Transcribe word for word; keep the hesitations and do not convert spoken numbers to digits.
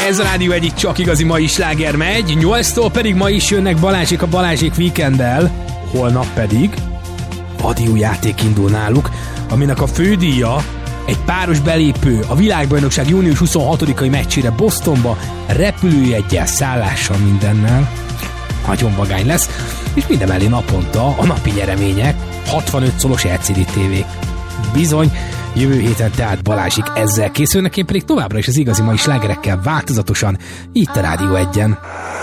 Ez a Rádió egyik csak igazi mai sláger megy, nyolctól pedig ma is jönnek Balázsék a Balázsék Weekenddel, holnap pedig vadi játék indul náluk, aminek a fődíja egy páros belépő a világbajnokság június huszonhatodikai meccsére Bostonba, repülőjeggyel, szállással, mindennel. Nagyon vagány lesz, és mindemellé naponta a napi nyeremények, hatvanöt szolos el cé dé tévék. Bizony, jövő héten tehát Balázsik ezzel készülnek, én pedig továbbra is az igazi mai slágerekkel változatosan, itt a Rádió egyen.